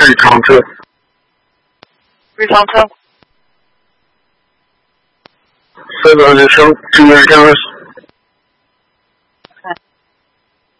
非常车。 非常车。 4个女生，今天